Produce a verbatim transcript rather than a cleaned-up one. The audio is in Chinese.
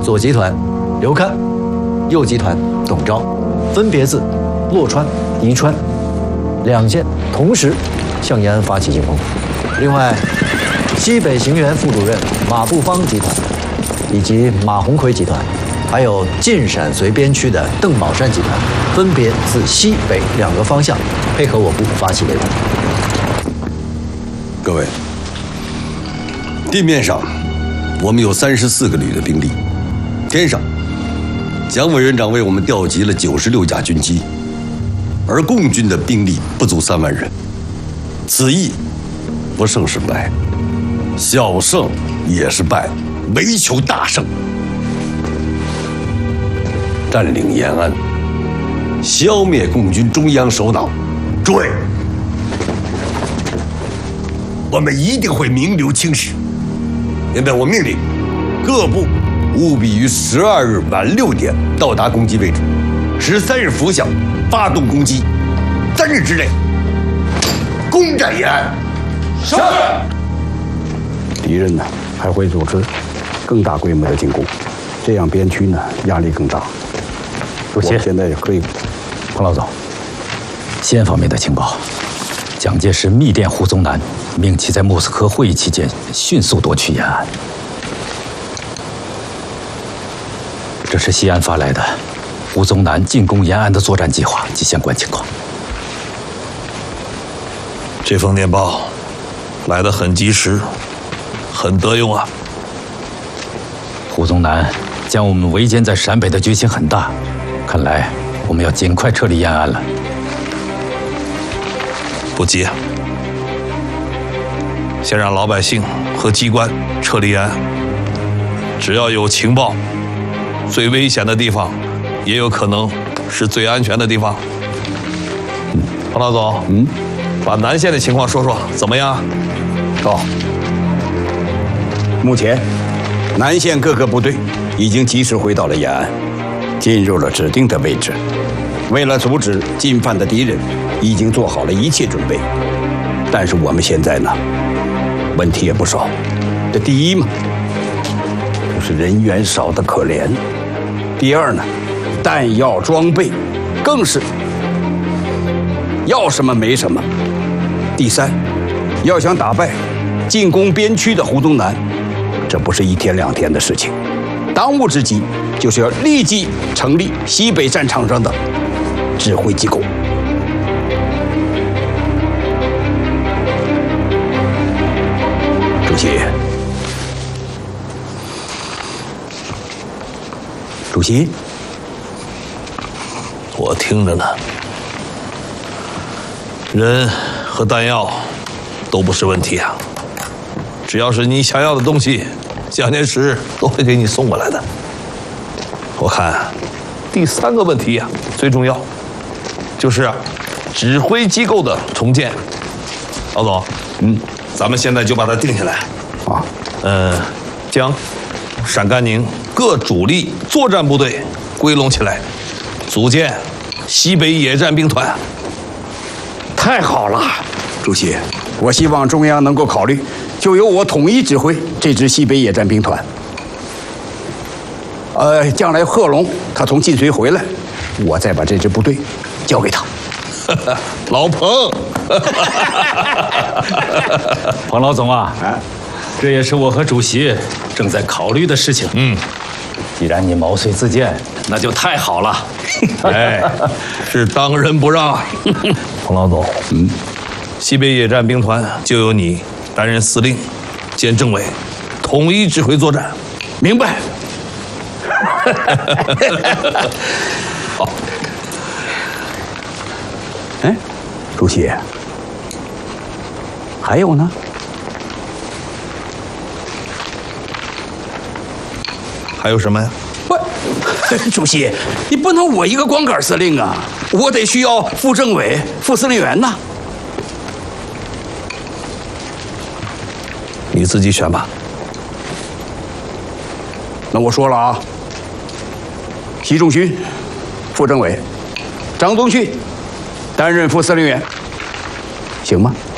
左集团刘戡，右集团董钊，分别自洛川、宜川两县同时向延安发起进攻。另外，西北行辕副主任马步芳集团以及马鸿逵集团，还有晋陕绥边区的邓宝山集团，分别自西北两个方向配合我部发起围攻。 各位，地面上我们有三十四个旅的兵力，天上蒋委员长为我们调集了九十六架军机，而共军的兵力不足三万人。此役不胜是败，小胜也是败，唯求大胜，占领延安，消灭共军中央首脑。诸位，我们一定会名留青史。现在我命令各部务必于十二日晚六点到达攻击位置，十三日拂晓发动攻击，三日之内攻占延安。是。 敌人呢还会组织更大规模的进攻，这样边区呢压力更大。 主席， 现在也可以。 彭老总，西安方面的情报，蒋介石密电胡宗南，命其在莫斯科会议期间迅速夺取延安。这是西安发来的胡宗南进攻延安的作战计划及相关情况。 这封电报来得很及时，很得用啊！ 胡宗南将我们围歼在陕北的决心很大，看来我们要尽快撤离延安了。 不急，先让老百姓和机关撤离延安。只要有情报，最危险的地方也有可能是最安全的地方。 嗯， 彭老总， 嗯， 把南线的情况说说，怎么样？ 好。目前，南线各个部队已经及时回到了延安，进入了指定的位置。为了阻止进犯的敌人，已经做好了一切准备。但是我们现在呢，问题也不少。这第一嘛，就是人员少得可怜；第二呢，弹药装备更是要什么没什么；第三，要想打败进攻边区的胡宗南，这不是一天两天的事情。当务之急就是要立即成立西北战场上的指挥机构。主席，主席， 我听着呢。人和弹药都不是问题啊，只要是你想要的东西，蒋介石都会给你送过来的。我看第三个问题呀、啊、最重要，就是啊指挥机构的重建。老总，嗯，咱们现在就把它定下来啊。 嗯，将陕甘宁各主力作战部队归拢起来，组建西北野战兵团。 太好了，主席，我希望中央能够考虑，就由我统一指挥这支西北野战兵团。呃，将来贺龙他从晋绥回来，我再把这支部队交给他。 老彭， 彭老总啊，这也是我和主席正在考虑的事情。 嗯， 既然你毛遂自荐，那就太好了。 哎，是当仁不让。彭老总，嗯，西北野战兵团就由你担任司令兼政委，统一指挥作战。 明白。 好。 哎，主席，还有呢？ 还有什么呀？ 不，主席，你不能我一个光杆司令啊，我得需要副政委、副司令员呐。 你自己选吧。 那我说了啊，习仲勋副政委，张宗逊担任副司令员，行吗？